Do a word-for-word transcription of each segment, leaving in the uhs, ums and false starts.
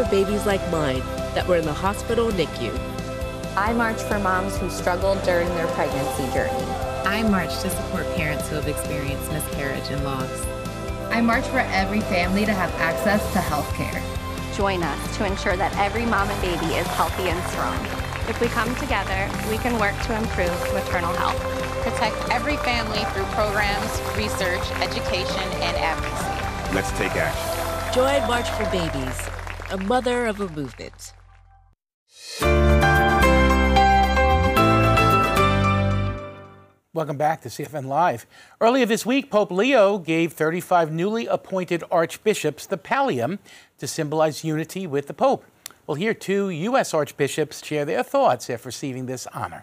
babies like mine that were in the hospital N I C U. I march for moms who struggled during their pregnancy journey. I march to support parents who have experienced miscarriage and loss. I march for every family to have access to health care. Join us to ensure that every mom and baby is healthy and strong. If we come together, we can work to improve maternal health. Protect every family through programs, research, education, and advocacy. Let's take action. Join March for Babies, a mother of a movement. Welcome back to C F N Live. Earlier this week, Pope Leo gave thirty-five newly appointed archbishops the pallium to symbolize unity with the Pope. We'll hear two U S archbishops share their thoughts after receiving this honor.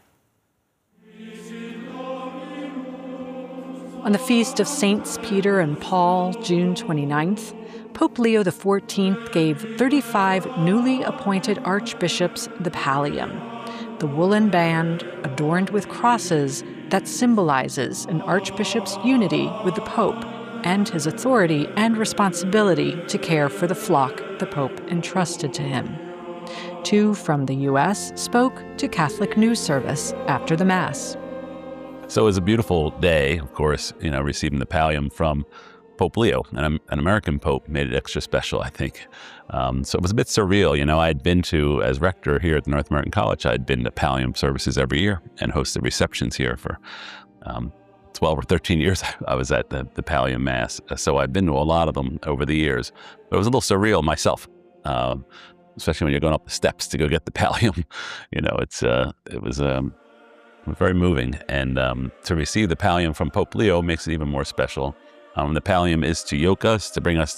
On the feast of Saints Peter and Paul, June twenty-ninth, Pope Leo the fourteenth gave thirty-five newly appointed archbishops the pallium, the woolen band adorned with crosses that symbolizes an archbishop's unity with the Pope and his authority and responsibility to care for the flock the Pope entrusted to him. Two from the U S spoke to Catholic News Service after the Mass. So it was a beautiful day, of course, you know, receiving the pallium from Pope Leo, an, an American Pope, made it extra special, I think. Um, so it was a bit surreal. You know, I'd been to, as rector here at the North American College, I'd been to pallium services every year and hosted receptions here for um, twelve or thirteen years. I was at the, the pallium Mass. So I've been to a lot of them over the years. But it was a little surreal myself, uh, especially when you're going up the steps to go get the pallium. You know, it's uh, it was um, very moving. And um, to receive the pallium from Pope Leo makes it even more special. Um, the pallium is to yoke us, to bring us